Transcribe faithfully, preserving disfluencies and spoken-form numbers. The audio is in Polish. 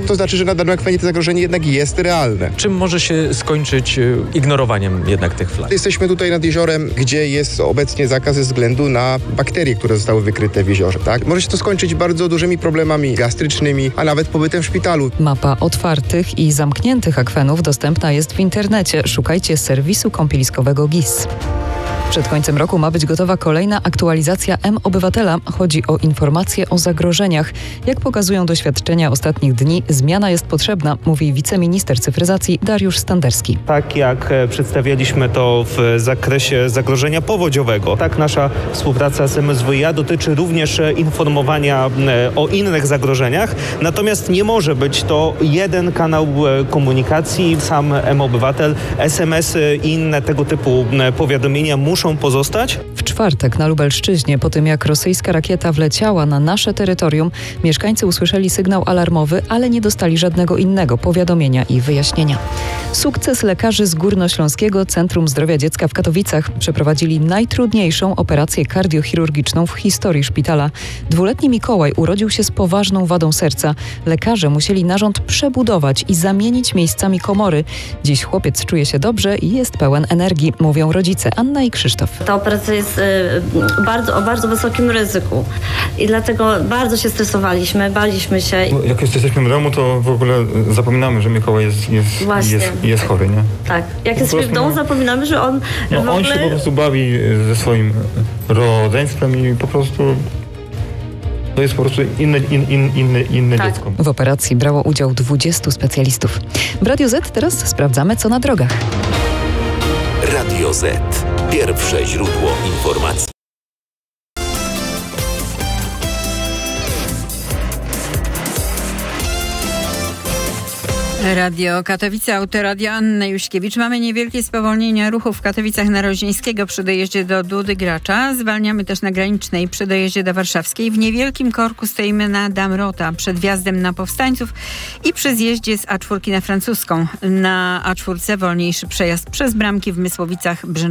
to znaczy, że na danym akwenie to zagrożenie jednak jest realne. Czym może się skończyć ignorowaniem jednak tych flag? Jesteśmy tutaj nad jeziorem, gdzie jest obecnie zakaz ze względu na bakterie, które zostały wykryte w jeziorze. Tak? Może się to skończyć bardzo dużymi problemami gastrycznymi, a nawet pobytem w szpitalu. Mapa otwartych i zamkniętych akwenów dostępna jest w internecie. Szukajcie serwisu kąpieliskowego G I S. Przed końcem roku ma być gotowa kolejna aktualizacja M-Obywatela. Chodzi o informacje o zagrożeniach. Jak pokazują doświadczenia ostatnich dni, zmiana jest potrzebna, mówi wiceminister cyfryzacji Dariusz Standerski. Tak jak przedstawialiśmy to w zakresie zagrożenia powodziowego, tak nasza współpraca z M S W iA dotyczy również informowania o innych zagrożeniach. Natomiast nie może być to jeden kanał komunikacji. Sam M-Obywatel, S M S-y i inne tego typu powiadomienia muszą muszą pozostać? W czwartek na Lubelszczyźnie, po tym jak rosyjska rakieta wleciała na nasze terytorium, mieszkańcy usłyszeli sygnał alarmowy, ale nie dostali żadnego innego powiadomienia i wyjaśnienia. Sukces lekarzy z Górnośląskiego Centrum Zdrowia Dziecka w Katowicach. Przeprowadzili najtrudniejszą operację kardiochirurgiczną w historii szpitala. Dwuletni Mikołaj urodził się z poważną wadą serca. Lekarze musieli narząd przebudować i zamienić miejscami komory. Dziś chłopiec czuje się dobrze i jest pełen energii, mówią rodzice Anna i Krzysztof. Ta operacja jest y, bardzo, o bardzo wysokim ryzyku i dlatego bardzo się stresowaliśmy, baliśmy się. No, jak jesteśmy w domu, to w ogóle zapominamy, że Mikołaj jest, jest, jest, jest chory, nie? Tak. Jak jesteśmy w domu, zapominamy, że on no, w ogóle... On się po prostu bawi ze swoim rodzeństwem i po prostu... To jest po prostu inne, in, in, inne, inne tak. dziecko. W operacji brało udział dwudziestu specjalistów. W Radio Z teraz sprawdzamy, co na drogach. Radio Z. Pierwsze źródło informacji. Radio Katowice, autoradio Anna Juśkiewicz. Mamy niewielkie spowolnienie ruchu w Katowicach Narozińskiego przy dojeździe do Dudy Gracza. Zwalniamy też na Granicznej przy dojeździe do Warszawskiej. W Niewielkim Korku stoimy na Damrota przed wjazdem na Powstańców i przy zjeździe z A cztery na Francuską. Na A cztery wolniejszy przejazd przez Bramki w Mysłowicach, Brzęcz